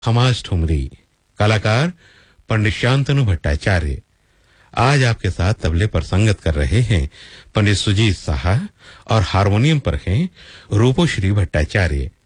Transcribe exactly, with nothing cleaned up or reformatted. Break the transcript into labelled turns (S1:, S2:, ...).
S1: खमास ठुमरी, कलाकार पंडित शांतनु भट्टाचार्य। आज आपके साथ तबले पर संगत कर रहे हैं पंडित सुजीत साहा और हारमोनियम पर हैं रूपोश्री भट्टाचार्य।